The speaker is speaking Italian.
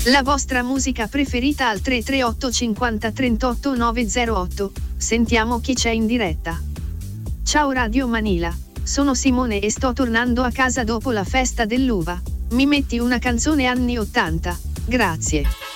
La vostra musica preferita al 338 50 38 908. Sentiamo chi c'è in diretta. Ciao Radio Manila, sono Simone e sto tornando a casa dopo la festa dell'uva. Mi metti una canzone anni 80, grazie.